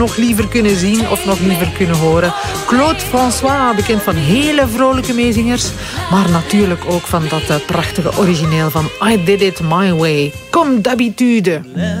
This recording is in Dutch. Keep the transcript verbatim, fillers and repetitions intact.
nog liever kunnen zien of nog liever kunnen horen. Claude François, bekend van hele vrolijke meezingers, maar natuurlijk ook van dat uh, prachtige origineel van I Did It My Way. Comme d'habitude.